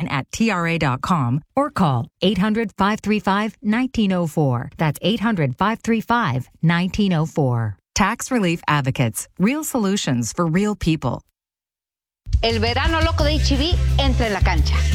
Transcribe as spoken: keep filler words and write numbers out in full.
online at T R A dot com or call eight hundred, five three five, one nine zero four. That's eight hundred, five three five, one nine zero four. Tax Relief Advocates. Real solutions for real people. El verano loco de H E B entra en la cancha.